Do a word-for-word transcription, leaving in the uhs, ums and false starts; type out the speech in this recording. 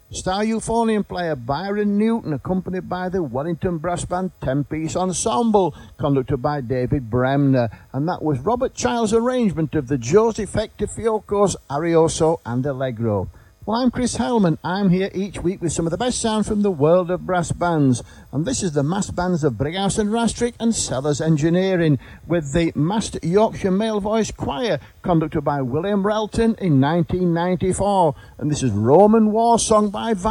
Star euphonium player Byron Newton, accompanied by the Wellington Brass Band ten-piece ensemble, conducted by David Bremner. And that was Robert Child's arrangement of the Joseph Hector Fioco's Arioso and Allegro. Well, I'm Chris Hellman. I'm here each week with some of the best sound from the world of brass bands. And this is the mass bands of Brighouse and Rastrick and Sellers Engineering, with the Massed Yorkshire Male Voice Choir, conducted by William Relton in nineteen ninety-four. And this is Roman War Song by